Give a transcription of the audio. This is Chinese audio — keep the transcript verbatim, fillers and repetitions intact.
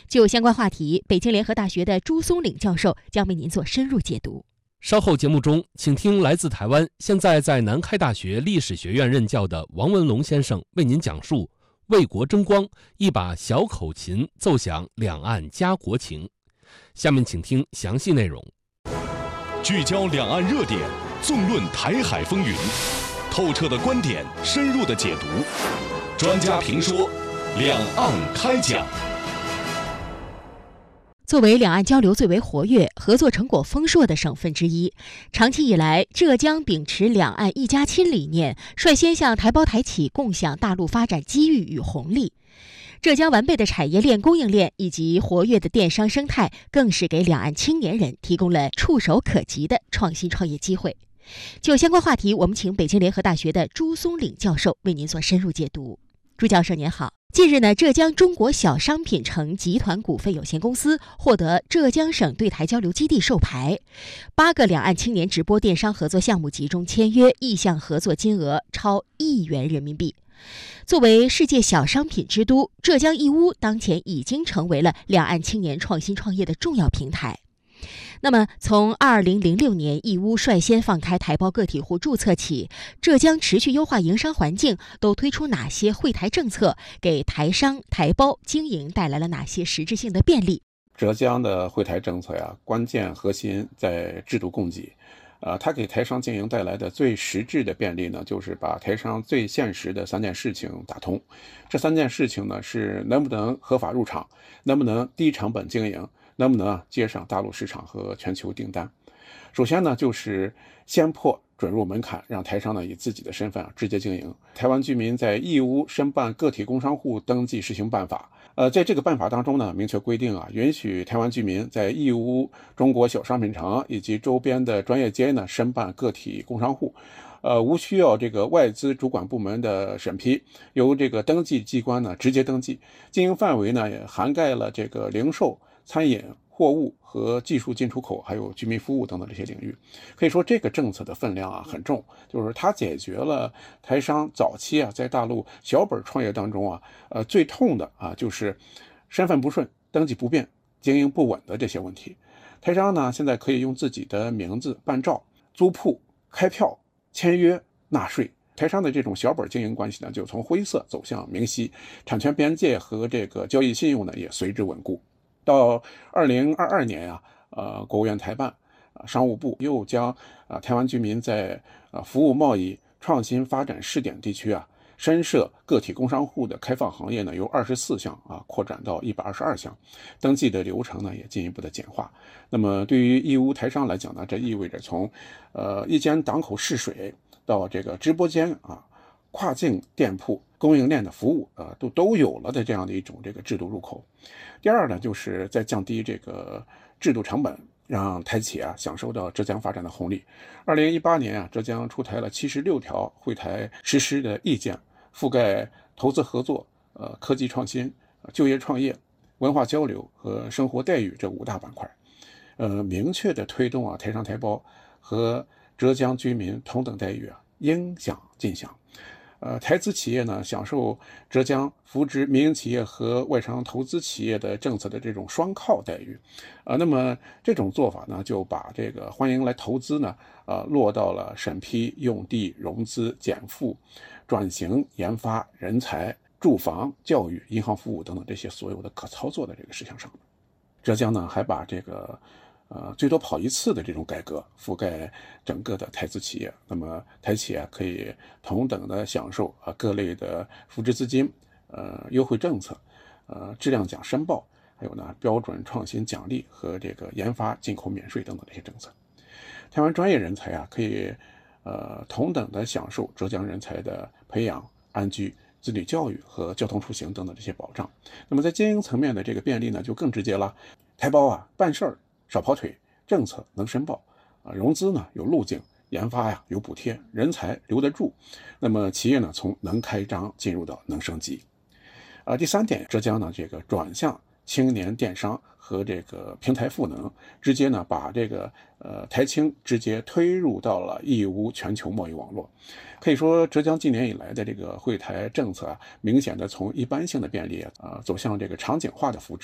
就相关话题，北京联合大学的朱松岭教授将为您做深入解读。 稍后节目中，请听来自台湾、现在在南开大学历史学院任教的王文龙先生为您讲述为国争光，一把小口琴奏响两岸家国情。下面请听详细内容。 聚焦两岸热点，纵论台海风云，透彻的观点，深入的解读，专家评说，两岸开讲。 作为两岸交流最为活跃、合作成果丰硕的省份之一，长期以来，浙江秉持两岸一家亲理念，率先向台胞台企共享大陆发展机遇与红利。浙江完备的产业链、供应链以及活跃的电商生态，更是给两岸青年人提供了触手可及的创新创业机会。就相关话题，我们请北京联合大学的朱松岭教授为您做深入解读。朱教授您好。近日呢，浙江中国小商品城集团股份有限公司获得浙江省对台交流基地授牌，八个两岸青年直播电商合作项目集中签约，意向合作金额超亿元人民币。作为世界小商品之都，浙江义乌当前已经成为了两岸青年创新创业的重要平台。那么，从二零零六年义乌率先放开台胞个体户注册起，浙江持续优化营商环境，都推出哪些惠台政策，给台商、台胞经营带来了哪些实质性的便利？ 浙江的惠台政策呀，关键核心在制度供给。呃，它给台商经营带来的最实质的便利呢，就是把台商最现实的三件事情打通。这三件事情呢，是能不能合法入场，能不能低成本经营，能不能接上大陆市场和全球订单。首先呢，就是先破准入门槛，让台商呢以自己的身份啊直接经营。台湾居民在义乌申办个体工商户登记实行办法。呃，在这个办法当中呢，明确规定啊，允许台湾居民在义乌中国小商品城以及周边的专业街呢申办个体工商户，呃，无需要这个外资主管部门的审批，由这个登记机关呢直接登记。经营范围呢也涵盖了这个零售、餐饮、货物和技术进出口，还有居民服务等等这些领域。可以说这个政策的分量啊很重，就是它解决了台商早期啊在大陆小本创业当中啊呃最痛的啊就是身份不顺、登记不便、经营不稳的这些问题。台商呢现在可以用自己的名字办照、租铺、开票、签约、纳税。台商的这种小本经营关系呢就从灰色走向明晰，产权边界和这个交易信用呢也随之稳固。到二零二二年啊，呃，国务院台办、呃、商务部又将啊、呃、台湾居民在呃服务贸易创新发展试点地区啊深设个体工商户的开放行业呢由二十四项啊扩展到一百二十二项，登记的流程呢也进一步的简化。那么对于义乌台商来讲呢，这意味着从呃一间档口试水到这个直播间啊。跨境店铺、供应链的服务啊、呃，都都有了的这样的一种这个制度入口。第二呢，就是在降低这个制度成本，让台企啊享受到浙江发展的红利。二零一八年啊，浙江出台了七十六条惠台实施的意见，覆盖投资合作、呃科技创新、就业创业、文化交流和生活待遇这五大板块，呃，明确的推动啊台商台胞和浙江居民同等待遇啊，应享尽享。呃，台资企业呢，享受浙江扶植民营企业和外商投资企业的政策的这种双靠待遇，呃，那么这种做法呢，就把这个欢迎来投资呢，呃，落到了审批、用地、融资、减负、转型、研发、人才、住房、教育、银行服务等等这些所有的可操作的这个事项上。浙江呢，还把这个。呃，最多跑一次的这种改革覆盖整个的台资企业，那么台企啊可以同等的享受啊各类的扶植资金、呃优惠政策、呃质量奖申报，还有呢标准创新奖励和这个研发进口免税等等这些政策。台湾专业人才啊可以呃同等的享受浙江人才的培养、安居、子女教育和交通出行等等这些保障。那么在经营层面的这个便利呢就更直接了，台胞啊办事儿少跑腿，政策能申报啊，融资呢有路径，研发呀有补贴，人才留得住。那么企业呢从能开张进入到能升级。啊，第三点，浙江呢这个转向青年电商和这个平台赋能，直接呢把这个呃台青直接推入到了义乌全球贸易网络。可以说，浙江近年以来的这个惠台政策啊，明显的从一般性的便利啊、呃、走向这个场景化的扶持。